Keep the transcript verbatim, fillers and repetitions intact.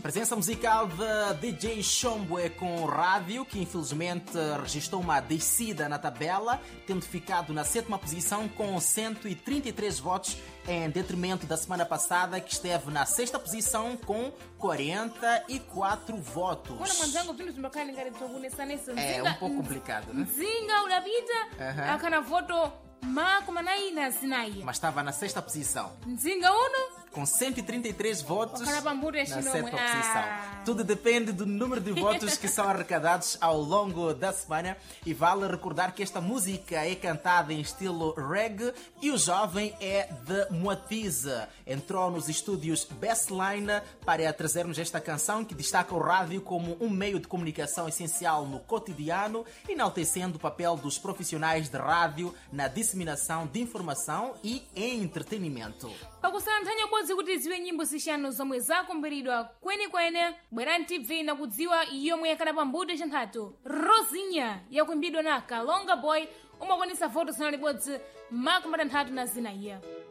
Presença musical de D J Shombwe com rádio, que infelizmente registrou uma descida na tabela, tendo ficado na sétima posição com cento e trinta e três votos, em detrimento da semana passada, que esteve na sexta posição com quarenta e quatro votos. É um pouco complicado, né? Zinga unapita akana voto makumanai na zinai. Mas estava na sexta posição. Zinga uno com cento e trinta e três votos na sétima posição. Ah. Tudo depende do número de votos que são arrecadados ao longo da semana. E vale recordar que esta música é cantada em estilo reggae e o jovem é de Moatize. Entrou nos estúdios Bestline para trazermos esta canção que destaca o rádio como um meio de comunicação essencial no cotidiano, enaltecendo o papel dos profissionais de rádio na disseminação de informação e entretenimento. Pakusantanya bodzi kuti ziwe nyimbo zishanu zomwe zakumbiridwa kwenekwene bwerani tv na kudziwa yomwe yakhala pambuto chanthatu Rosinha yakuimbidwa na Kalonga Boy umakonesa voto zana libodzi makumi atanthatu na zina iya.